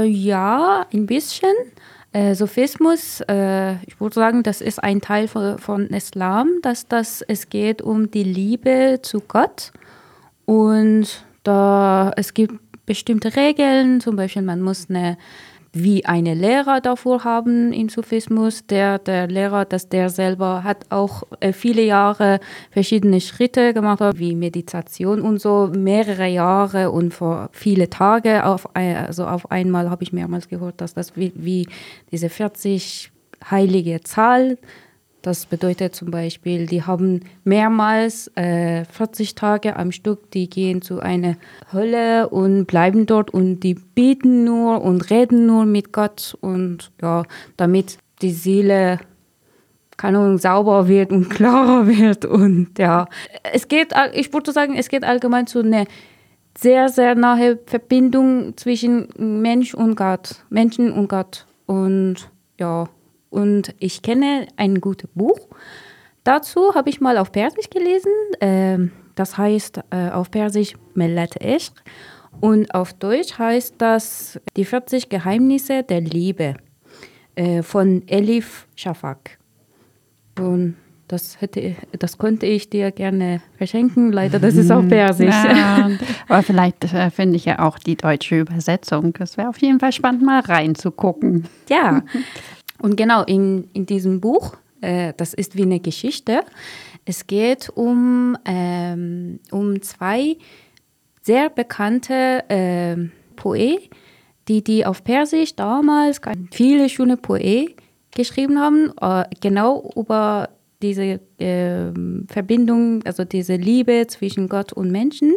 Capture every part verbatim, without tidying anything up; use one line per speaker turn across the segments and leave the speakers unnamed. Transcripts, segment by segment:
Äh, ja, ein bisschen. Äh, Sophismus, äh, ich würde sagen, das ist ein Teil von, von Islam, dass das, es geht um die Liebe zu Gott. Und da, es gibt bestimmte Regeln, zum Beispiel man muss eine, wie eine Lehrer davor haben im Sufismus. Der, der Lehrer, dass der selber hat auch äh, viele Jahre verschiedene Schritte gemacht, wie Meditation und so, mehrere Jahre und vor viele Tage. Auf, ein- also auf einmal habe ich mehrmals gehört, dass das wie, wie diese vierzig heilige Zahl. Das bedeutet zum Beispiel, die haben mehrmals äh, vierzig Tage am Stück, die gehen zu einer Hölle und bleiben dort und die beten nur und reden nur mit Gott und ja, damit die Seele, keine Ahnung, sauber wird und klarer wird und ja, es geht, all- ich würde sagen, es geht allgemein zu einer sehr, sehr nahe Verbindung zwischen Mensch und Gott, Menschen und Gott und ja, und ich kenne ein gutes Buch. Dazu habe ich mal auf Persisch gelesen. Ähm, das heißt äh, auf Persisch Millet Ishq und auf Deutsch heißt das Die vierzig Geheimnisse der Liebe äh, von Elif Shafak. Und das, hätte, das konnte ich dir gerne verschenken. Leider, das ist auf Persisch.
Ja, aber vielleicht äh, finde ich ja auch die deutsche Übersetzung. Das wäre auf jeden Fall spannend, mal reinzugucken.
Ja, und genau in, in diesem Buch, äh, das ist wie eine Geschichte. Es geht um, ähm, um zwei sehr bekannte ähm, Poeten, die, die auf Persisch damals viele schöne Poeten geschrieben haben, äh, genau über diese äh, Verbindung, also diese Liebe zwischen Gott und Menschen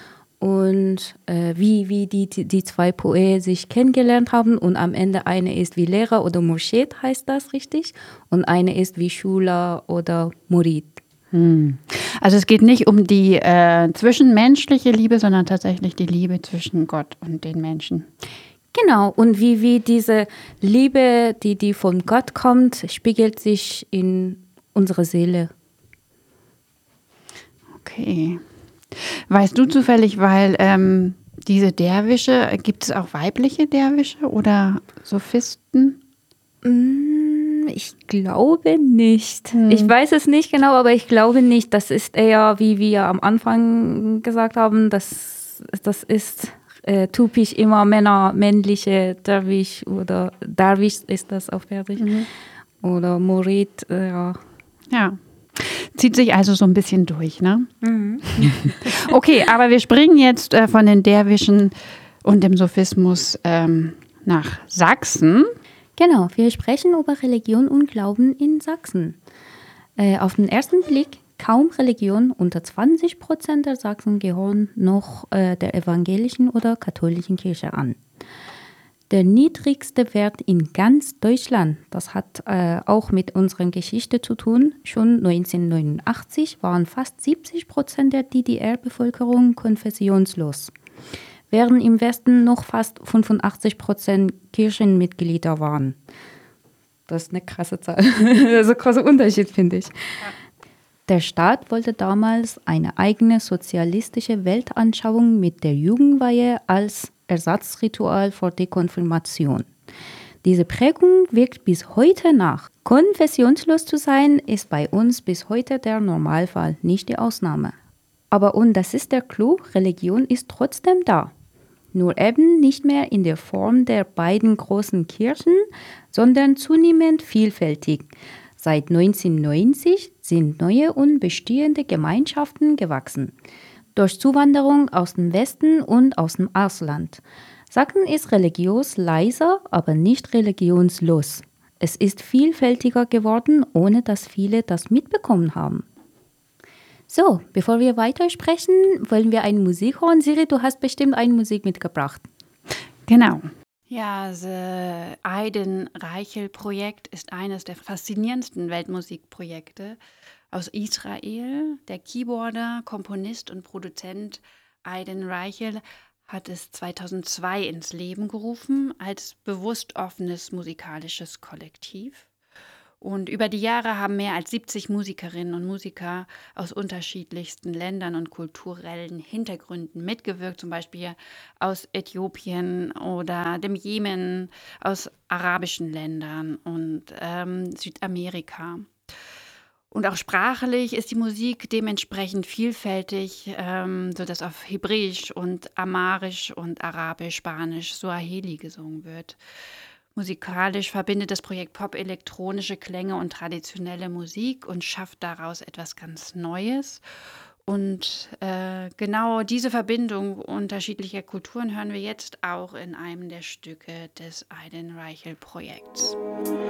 und äh, wie, wie die, die, die zwei Poeten sich kennengelernt haben und am Ende eine ist wie Lehrer oder Murshid heißt das richtig und eine ist wie Schüler oder Murid.
Hm. Also es geht nicht um die äh, zwischenmenschliche Liebe, sondern tatsächlich die Liebe zwischen Gott und den Menschen.
Genau, und wie, wie diese Liebe, die, die von Gott kommt, spiegelt sich in unsere Seele.
Okay. Weißt du zufällig, weil ähm, diese Derwische, gibt es auch weibliche Derwische oder Sophisten?
Ich glaube nicht.
Hm.
Ich weiß es nicht genau, aber ich glaube nicht. Das ist eher, wie wir am Anfang gesagt haben, das, das ist äh, typisch immer Männer, männliche Derwisch oder Derwisch ist das auf Persisch. Mhm. Oder Murid, äh, ja.
Ja. Zieht sich also so ein bisschen durch, ne? Mhm. Okay, aber wir springen jetzt äh, von den Derwischen und dem Sophismus ähm, nach Sachsen.
Genau, wir sprechen über Religion und Glauben in Sachsen. Äh, auf den ersten Blick kaum Religion, unter zwanzig Prozent der Sachsen gehören noch äh, der evangelischen oder katholischen Kirche an. Der niedrigste Wert in ganz Deutschland, das hat äh, auch mit unserer Geschichte zu tun, schon neunzehnhundertneunundachtzig waren fast siebzig Prozent der D D R-Bevölkerung konfessionslos, während im Westen noch fast fünfundachtzig Prozent Kirchenmitglieder waren. Das ist eine krasse Zahl, das ist ein krasser Unterschied, finde ich. Ja. Der Staat wollte damals eine eigene sozialistische Weltanschauung mit der Jugendweihe als Ersatzritual vor die Konfirmation. Diese Prägung wirkt bis heute nach. Konfessionslos zu sein, ist bei uns bis heute der Normalfall, nicht die Ausnahme. Aber und das ist der Clou, Religion ist trotzdem da. Nur eben nicht mehr in der Form der beiden großen Kirchen, sondern zunehmend vielfältig. Seit neunzehnhundertneunzig sind neue und bestehende Gemeinschaften gewachsen. Durch Zuwanderung aus dem Westen und aus dem Ausland. Sachsen ist religiös leiser, aber nicht religionslos. Es ist vielfältiger geworden, ohne dass viele das mitbekommen haben. So, bevor wir weitersprechen, wollen wir eine Musik hören. Siri, du hast bestimmt eine Musik mitgebracht.
Genau. Ja, das Aydin Reichel-Projekt ist eines der faszinierendsten Weltmusikprojekte aus Israel. Der Keyboarder, Komponist und Produzent Aydin Reichel hat es zweitausendzwei ins Leben gerufen als bewusst offenes musikalisches Kollektiv. Und über die Jahre haben mehr als siebzig Musikerinnen und Musiker aus unterschiedlichsten Ländern und kulturellen Hintergründen mitgewirkt, zum Beispiel aus Äthiopien oder dem Jemen, aus arabischen Ländern und ähm, Südamerika. Und auch sprachlich ist die Musik dementsprechend vielfältig, ähm, sodass auf Hebräisch und Amharisch und Arabisch, Spanisch, Swahili gesungen wird. Musikalisch verbindet das Projekt Pop elektronische Klänge und traditionelle Musik und schafft daraus etwas ganz Neues. Und äh, genau diese Verbindung unterschiedlicher Kulturen hören wir jetzt auch in einem der Stücke des Aydin Reichel-Projekts.